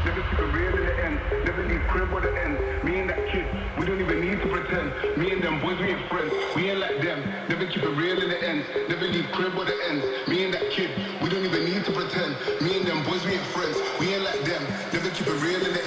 never keep it real in the end. Never leave crib or the end. Me and that kid, we don't even need to pretend. Me and them boys, we ain't friends. We ain't like them. Never keep it real in the end. Never leave crib or the end. Me and that kid, we don't even need to pretend. Me and them boys, we ain't friends. We ain't like them. Never keep it real in the